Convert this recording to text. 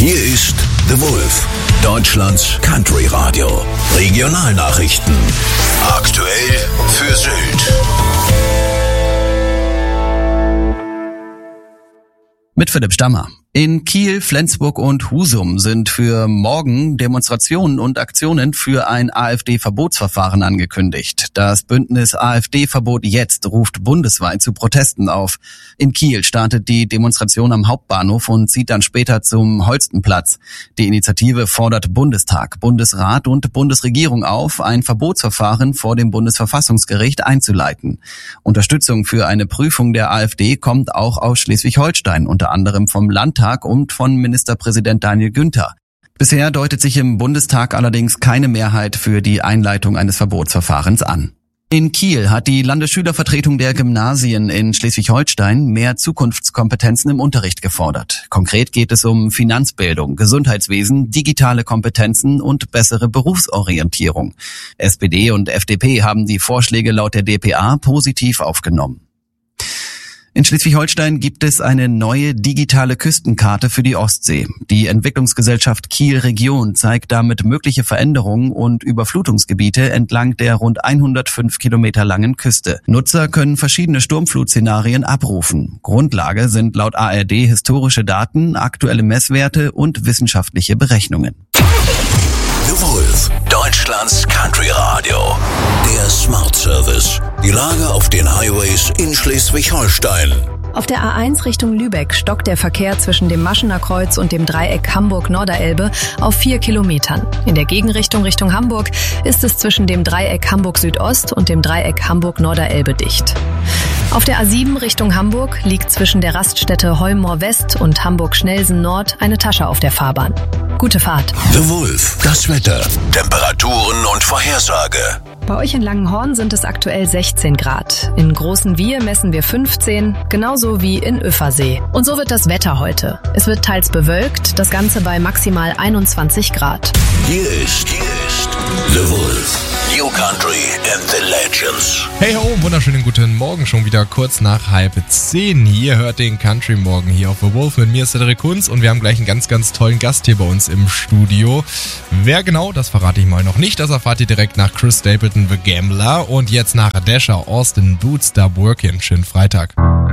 Hier ist The Wolf, Deutschlands Country Radio. Regionalnachrichten. Aktuell für Sylt. Mit Philipp Stammer. In Kiel, Flensburg und Husum sind für morgen Demonstrationen und Aktionen für ein AfD-Verbotsverfahren angekündigt. Das Bündnis AfD-Verbot jetzt ruft bundesweit zu Protesten auf. In Kiel startet die Demonstration am Hauptbahnhof und zieht dann später zum Holstenplatz. Die Initiative fordert Bundestag, Bundesrat und Bundesregierung auf, ein Verbotsverfahren vor dem Bundesverfassungsgericht einzuleiten. Unterstützung für eine Prüfung der AfD kommt auch aus Schleswig-Holstein, unter anderem vom Landtag und von Ministerpräsident Daniel Günther. Bisher deutet sich im Bundestag allerdings keine Mehrheit für die Einleitung eines Verbotsverfahrens an. In Kiel hat die Landesschülervertretung der Gymnasien in Schleswig-Holstein mehr Zukunftskompetenzen im Unterricht gefordert. Konkret geht es um Finanzbildung, Gesundheitswesen, digitale Kompetenzen und bessere Berufsorientierung. SPD und FDP haben die Vorschläge laut der dpa positiv aufgenommen. In Schleswig-Holstein gibt es eine neue digitale Küstenkarte für die Ostsee. Die Entwicklungsgesellschaft Kiel Region zeigt damit mögliche Veränderungen und Überflutungsgebiete entlang der rund 105 Kilometer langen Küste. Nutzer können verschiedene Sturmflutszenarien abrufen. Grundlage sind laut ARD historische Daten, aktuelle Messwerte und wissenschaftliche Berechnungen. The Wolf, Deutschlands Country Radio. Der Smart Service. Die Lage auf den Highways in Schleswig-Holstein. Auf der A1 Richtung Lübeck stockt der Verkehr zwischen dem Maschener Kreuz und dem Dreieck Hamburg-Norderelbe auf 4 Kilometern. In der Gegenrichtung Richtung Hamburg ist es zwischen dem Dreieck Hamburg-Südost und dem Dreieck Hamburg-Norderelbe dicht. Auf der A7 Richtung Hamburg liegt zwischen der Raststätte Heummoor-West und Hamburg-Schnelsen-Nord eine Tasche auf der Fahrbahn. Gute Fahrt. The Wolf, das Wetter, Temperaturen und Vorhersage. Bei euch in Langenhorn sind es aktuell 16 Grad. In Großen Wiehe messen wir 15, genauso wie in Üffersee. Und so wird das Wetter heute. Es wird teils bewölkt, das Ganze bei maximal 21 Grad. Hier ist The Wolf. New Country and the Legends. Hey ho, wunderschönen guten Morgen, schon wieder kurz nach 9:30. Ihr hört den Country Morgen hier auf The Wolf. Mit mir ist Cedric Kunz und wir haben gleich einen ganz, ganz tollen Gast hier bei uns im Studio. Wer genau, das verrate ich mal noch nicht. Das erfahrt ihr direkt nach Chris Stapleton, The Gambler. Und jetzt nach Dasher, Austin Boots, Stop Working. Schönen Freitag.